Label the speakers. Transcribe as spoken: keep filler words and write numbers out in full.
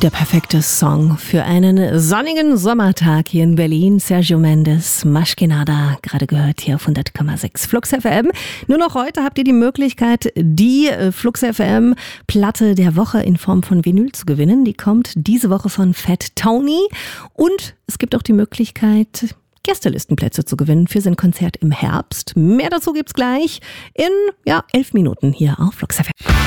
Speaker 1: Der perfekte Song für einen sonnigen Sommertag hier in Berlin. Sergio Mendes, Más que nada, gerade gehört hier auf hundert Komma sechs Flux F M. Nur noch heute habt ihr die Möglichkeit, die Flux F M Platte der Woche in Form von Vinyl zu gewinnen. Die kommt diese Woche von Fat Tony. Und es gibt auch die Möglichkeit, Gästelistenplätze zu gewinnen für sein Konzert im Herbst. Mehr dazu gibt's gleich in ja, elf Minuten hier auf Flux F M.